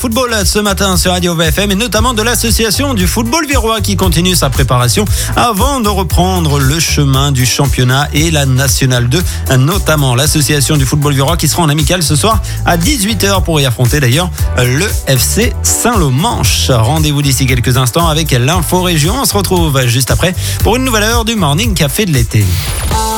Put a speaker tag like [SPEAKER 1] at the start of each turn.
[SPEAKER 1] football ce matin sur Radio VFM et notamment de l'association du football virois qui continue sa préparation avant de reprendre le chemin du championnat et la Nationale 2, notamment l'association du football virois qui sera en amical ce soir à 18h pour y affronter d'ailleurs le FC Saint-Lô-Manche. Rendez-vous d'ici quelques instants avec l'info région. On se retrouve juste après pour une nouvelle heure du Morning Café de l'été.